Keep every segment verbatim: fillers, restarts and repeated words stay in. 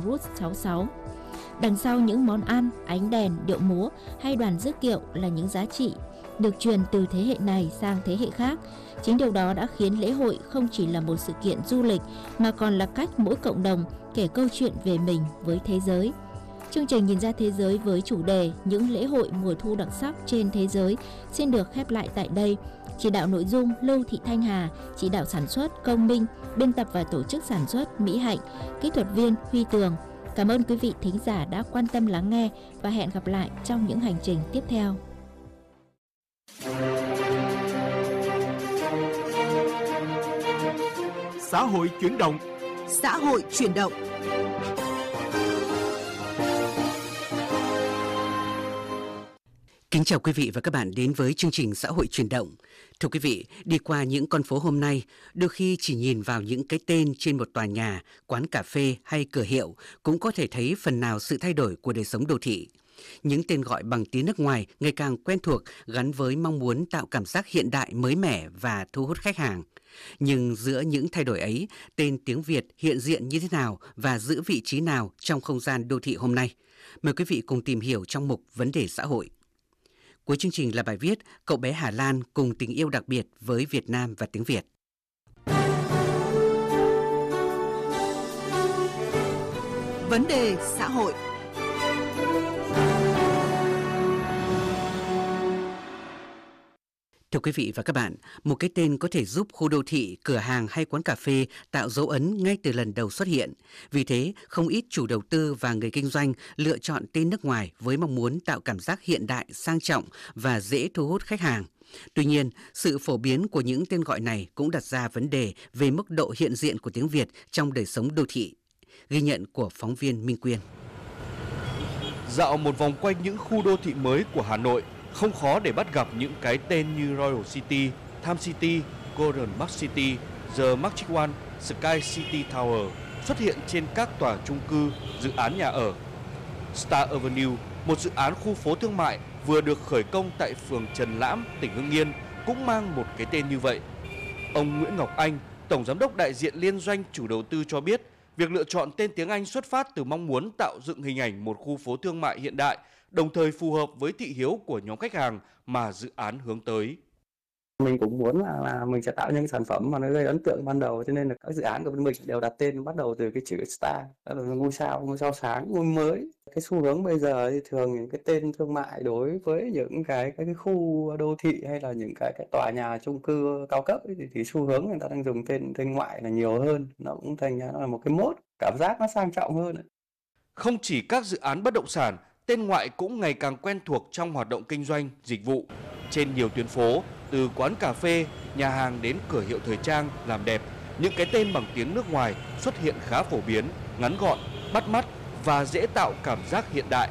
Route sáu mươi sáu. Đằng sau những món ăn, ánh đèn, điệu múa hay đoàn rước kiệu là những giá trị được truyền từ thế hệ này sang thế hệ khác. Chính điều đó đã khiến lễ hội không chỉ là một sự kiện du lịch mà còn là cách mỗi cộng đồng kể câu chuyện về mình với thế giới. Chương trình Nhìn ra thế giới với chủ đề những lễ hội mùa thu đặc sắc trên thế giới xin được khép lại tại đây. Chỉ đạo nội dung Lưu Thị Thanh Hà, chỉ đạo sản xuất Công Minh, biên tập và tổ chức sản xuất Mỹ Hạnh, kỹ thuật viên Huy Tường. Cảm ơn quý vị thính giả đã quan tâm lắng nghe và hẹn gặp lại trong những hành trình tiếp theo. Xã hội chuyển động. Xã hội chuyển động. Kính chào quý vị và các bạn đến với chương trình Xã hội chuyển động. Thưa quý vị, đi qua những con phố hôm nay, đôi khi chỉ nhìn vào những cái tên trên một tòa nhà, quán cà phê hay cửa hiệu cũng có thể thấy phần nào sự thay đổi của đời sống đô thị. Những tên gọi bằng tiếng nước ngoài ngày càng quen thuộc gắn với mong muốn tạo cảm giác hiện đại mới mẻ và thu hút khách hàng. Nhưng giữa những thay đổi ấy, tên tiếng Việt hiện diện như thế nào và giữ vị trí nào trong không gian đô thị hôm nay? Mời quý vị cùng tìm hiểu trong mục Vấn đề xã hội. Cuối chương trình là bài viết Cậu bé Hà Lan cùng tình yêu đặc biệt với Việt Nam và tiếng Việt. Vấn đề xã hội. Thưa quý vị và các bạn, một cái tên có thể giúp khu đô thị, cửa hàng hay quán cà phê tạo dấu ấn ngay từ lần đầu xuất hiện. Vì thế, không ít chủ đầu tư và người kinh doanh lựa chọn tên nước ngoài với mong muốn tạo cảm giác hiện đại, sang trọng và dễ thu hút khách hàng. Tuy nhiên, sự phổ biến của những tên gọi này cũng đặt ra vấn đề về mức độ hiện diện của tiếng Việt trong đời sống đô thị. Ghi nhận của phóng viên Minh Quyên. Dạo một vòng quanh những khu đô thị mới của Hà Nội, không khó để bắt gặp những cái tên như Royal City, Time City, Golden Mark City, The Magic One, Sky City Tower xuất hiện trên các tòa chung cư, dự án nhà ở. Star Avenue, một dự án khu phố thương mại vừa được khởi công tại phường Trần Lãm, tỉnh Hưng Yên, cũng mang một cái tên như vậy. Ông Nguyễn Ngọc Anh, Tổng Giám đốc đại diện liên doanh chủ đầu tư cho biết, việc lựa chọn tên tiếng Anh xuất phát từ mong muốn tạo dựng hình ảnh một khu phố thương mại hiện đại, đồng thời phù hợp với thị hiếu của nhóm khách hàng mà dự án hướng tới. Mình cũng muốn là, là mình sẽ tạo những sản phẩm mà nó gây ấn tượng ban đầu, cho nên là các dự án của bên mình đều đặt tên bắt đầu từ cái chữ Star, đó là ngôi sao, ngôi sao sáng, ngôi mới. Cái xu hướng bây giờ thì thường những cái tên thương mại đối với những cái cái, cái khu đô thị hay là những cái cái tòa nhà chung cư cao cấp ấy, thì, thì xu hướng người ta đang dùng tên tên ngoại là nhiều hơn, nó cũng thành ra nó là một cái mốt, cảm giác nó sang trọng hơn ấy. Không chỉ các dự án bất động sản, tên ngoại cũng ngày càng quen thuộc trong hoạt động kinh doanh, dịch vụ. Trên nhiều tuyến phố, từ quán cà phê, nhà hàng đến cửa hiệu thời trang, làm đẹp, những cái tên bằng tiếng nước ngoài xuất hiện khá phổ biến, ngắn gọn, bắt mắt và dễ tạo cảm giác hiện đại.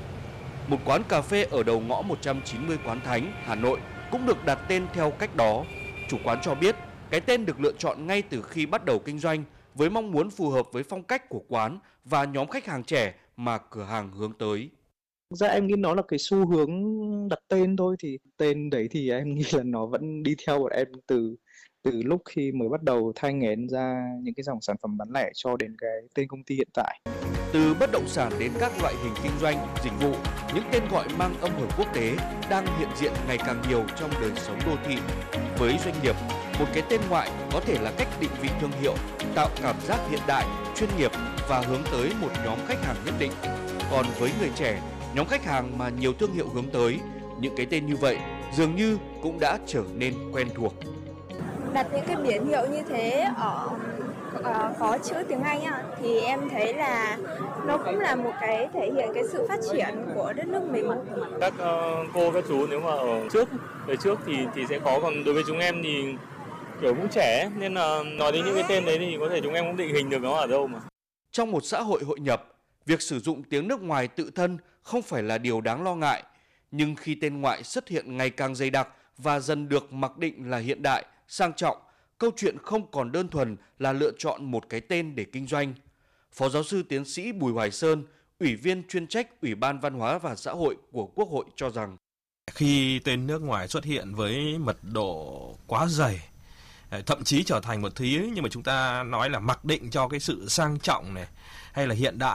Một quán cà phê ở đầu ngõ một trăm chín mươi Quán Thánh, Hà Nội cũng được đặt tên theo cách đó. Chủ quán cho biết, cái tên được lựa chọn ngay từ khi bắt đầu kinh doanh với mong muốn phù hợp với phong cách của quán và nhóm khách hàng trẻ mà cửa hàng hướng tới. Thực ra em nghĩ nó là cái xu hướng đặt tên thôi, thì tên đấy thì em nghĩ là nó vẫn đi theo bọn em từ từ lúc khi mới bắt đầu thai nghén ra những cái dòng sản phẩm bán lẻ cho đến cái tên công ty hiện tại. Từ bất động sản đến các loại hình kinh doanh, dịch vụ, những tên gọi mang âm hưởng quốc tế đang hiện diện ngày càng nhiều trong đời sống đô thị. Với doanh nghiệp, một cái tên ngoại có thể là cách định vị thương hiệu, tạo cảm giác hiện đại, chuyên nghiệp và hướng tới một nhóm khách hàng nhất định. Còn với người trẻ, nhóm khách hàng mà nhiều thương hiệu hướng tới, những cái tên như vậy dường như cũng đã trở nên quen thuộc. Đặt những cái biển hiệu như thế ở uh, có chữ tiếng Anh á, thì em thấy là nó cũng là một cái thể hiện cái sự phát triển của đất nước mình. Các uh, cô các chú nếu mà ở trước đời trước thì thì sẽ khó, còn đối với chúng em thì kiểu cũng trẻ nên là nói đến những cái tên đấy thì có thể chúng em cũng định hình được nó ở đâu mà. Trong một xã hội hội nhập, việc sử dụng tiếng nước ngoài tự thân không phải là điều đáng lo ngại, nhưng khi tên ngoại xuất hiện ngày càng dày đặc và dần được mặc định là hiện đại, sang trọng, câu chuyện không còn đơn thuần là lựa chọn một cái tên để kinh doanh. Phó giáo sư tiến sĩ Bùi Hoài Sơn, Ủy viên chuyên trách Ủy ban Văn hóa và Xã hội của Quốc hội cho rằng khi tên nước ngoài xuất hiện với mật độ quá dày, thậm chí trở thành một thứ nhưng mà chúng ta nói là mặc định cho cái sự sang trọng này hay là hiện đại